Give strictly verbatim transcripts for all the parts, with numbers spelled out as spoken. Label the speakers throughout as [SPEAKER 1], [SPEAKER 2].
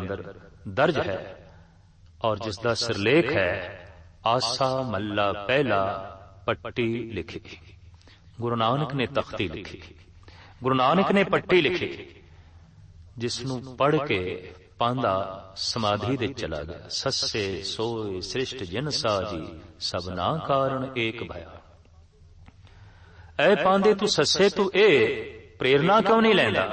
[SPEAKER 1] अंदर दर्ज है और जिसका सिरलेख है आसा मल्ला पहला पट्टी लिखी। गुरु नानक ने तख्ती लिखी, गुरु नानक ने पट्टी लिखी, जिसनू पढ़ के पांदा समाधि दे चला गया। सस्से सोए सृष्ट जिन साजी सबना कारण एक भया। ऐ पांदे तू सस्से तू ए प्रेरणा क्यों नहीं लैंदा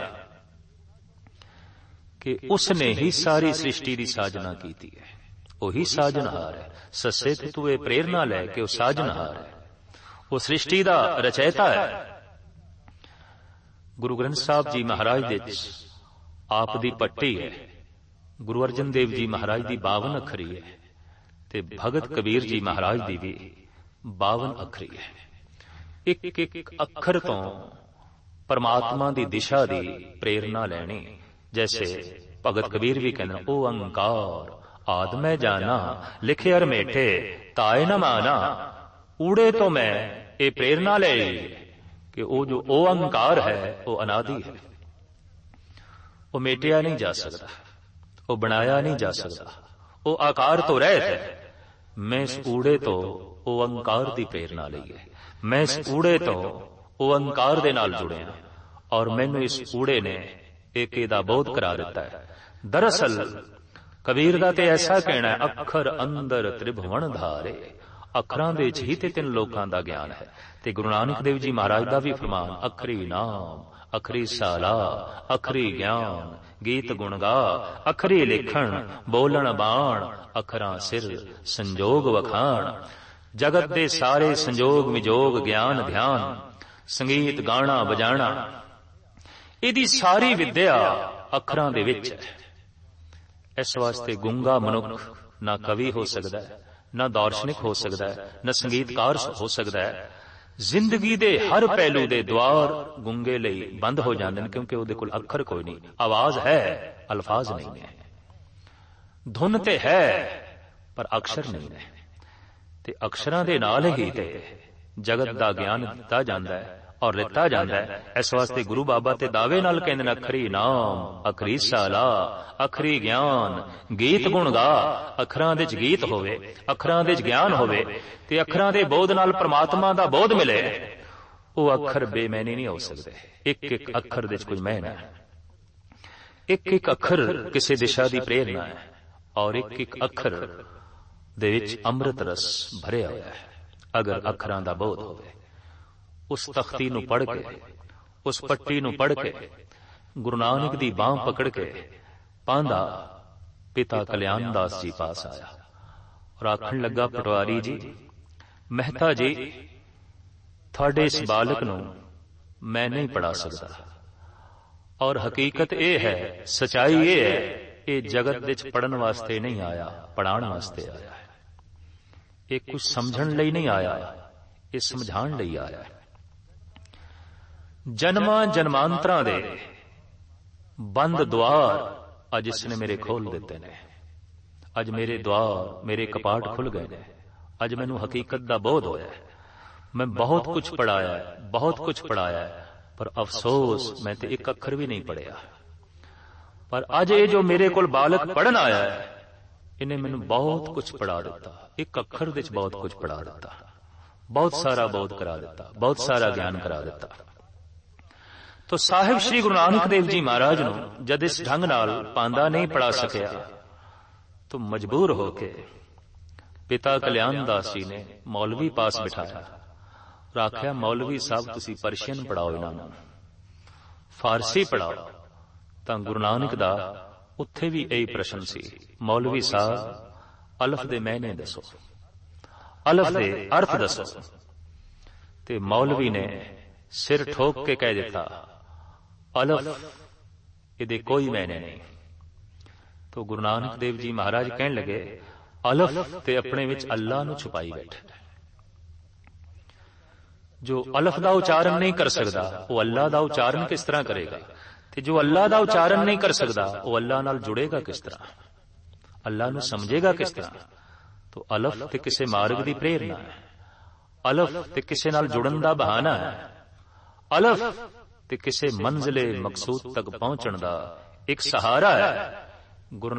[SPEAKER 1] कि उसने ही सारी सृष्टि की साजना की है, वही साजनहार है। सस्से तू तू ए प्रेरणा लै के वह साजनहार है, वो सृष्टि का रचयिता है। गुरु ग्रंथ साहब जी महाराज दे आप दी पट्टी है, गुरु अर्जन देव जी महाराज दी बावन अखरी है, ते भगत कबीर जी महाराज दी भी बावन अखरी है। एक एक अखर तो परमात्मा दी दिशा दी प्रेरणा लैनी। जैसे भगत कबीर भी कहते ओ अंकार आद मैं जाना लिखे अर मेठे ताए न माना। ऊड़े तो मैं ये प्रेरणा ले कि वो जो ओ अंकार है वो अनादि है, वो मेटिया नहीं जा सकता, वो बनाया नहीं जा सकता, वो आकार तो रहत है। मैं इस ऊड़े तो वो अंकार की प्रेरणा लईए, मैं इस ऊड़े तो वो अंकार दे नाल जुड़िया और मैनू इस ऊड़े ने एक दा बोध करा दिता है। दरअसल कबीर दा ते ऐसा कहना है अखर अंदर त्रिभुवन धारे। अखरां दे ही ते तीन लोकां दा ज्ञान है। ते गुरु नानक देव जी महाराज दा भी फरमान अखरी नाम अखरी साला अखरी ज्ञान गीत गुण गा अखरी लिखण बोलण बाण अखरां सिर संजोग वखाण। जगत दे सारे संजोग विजोग ज्ञान ध्यान संगीत गाना बजाना इहदी सारी विद्या अखरां दे विच है। इस वास्ते गुंगा मनुख ना कवि हो सकता है, ना दार्शनिक हो सकता है, ना संगीतकार हो सकता है। जिंदगी दे हर पहलू दे द्वार गुंगे लई बंद हो जाते हैं, क्योंकि उहदे कोल अखर कोई नहीं, आवाज है अल्फाज नहीं है, धुन ते है पर अक्षर नहीं है। ते अक्षरां दे नाल ही ते जगत दा ज्ञान दिता जांदा है और लिता जाता है। इस वास्ते गुरु बाबा ते दावे नाल कहंदे ने अखरी नाम अखरी साला अखरी ज्ञान गीत गुण गा। अखरां दे च गीत होवे, अखरां दे च ज्ञान होवे ते अखरां दे बोध नाल परमात्मा दा बोध मिले। वो अखर बेमैनी नहीं हो सकते। एक एक अखर दे च कोई मैन है, एक एक अखर किसी दिशा दी प्रेरणा है और एक एक अखर दे विच अमृत रस भरिया होया है। अगर अखरां दा बोध होवे, उस तख्ती नू पढ़ के उस पट्टी नू पढ़ के गुरु नानक दी बांह पकड़ के पांदा पिता कल्याण दास जी पास आया और आखण लगा पटवारी जी मेहता जी थोड़े इस बालक नू मैं नहीं पढ़ा सकता और हकीकत यह है सच्चाई ये है ये जगत विच पढ़न वास्ते नहीं आया, पढ़ाण वास्ते आया है। ये कुछ समझण लई नहीं आया, ये समझाण लई आया है। जन्मा जन्मांतरां दे बंद द्वार अज इसने मेरे खोल दिते ने। अज मेरे द्वार मेरे कपाट खुल गए ने। अज मैनू हकीकत दा बोध होया है। मैं बहुत कुछ पढ़ाया है, बहुत कुछ पढ़ाया है, पर अफसोस मैं ते एक अखर भी नहीं पढ़िया। पर अज ये जो मेरे कोल बालक पढ़न आया है इन्हें मैनू बहुत कुछ पढ़ा दिता। एक अखर दे बहुत कुछ पढ़ा दिता, बहुत सारा बोध करा दिता, बहुत सारा ज्ञान करा दिता। तो साहिब श्री गुरु नानक देव जी महाराज नू जद इस ढंग नाल पांदा नहीं पढ़ा सकिया तो मजबूर होके पिता कल्याण दास जी ने मौलवी पास बिठाया और आख्या मौलवी साहब तुसी पर्शियन पढ़ाओ, इन्हां नू फारसी पढ़ाओ। तां गुरु नानक दा उत्थे भी यही प्रश्न सी, मौलवी साहब अलफ दे मैने दसो, अलफ दे अर्थ दसो। ते मौलवी ने सिर ठोक के कह दिता अलफ इहदे कोई मैने नहीं। तो गुरु नानक देव जी महाराज कहन लगे अलफ ते अपने विच अल्लाह नू छुपाई बैठे। जो अलफ दा उच्चारण नहीं कर सकता वो अल्लाह दा उच्चारण किस तरह करेगा, ते जो अल्लाह दा उच्चारण नहीं कर सकता वो अल्लाह नाल जुड़ेगा किस तरह, अल्लाह नू समझेगा किस तरह। तो अलफ ते किसी मार्ग दी प्रेरणा है, अलफ ते किसी नाल जुड़न दा बहाना है, अलफ ते किसी मंजिले मकसूद तक पहुंचण दा एक सहारा है। गुरु